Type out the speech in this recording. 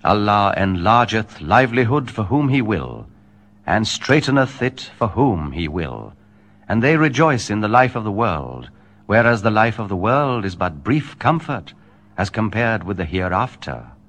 Allah enlargeth livelihood for whom He will, and straiteneth it for whom He will. And they rejoice in the life of the world, whereas the life of the world is but brief comfort as compared with the hereafter.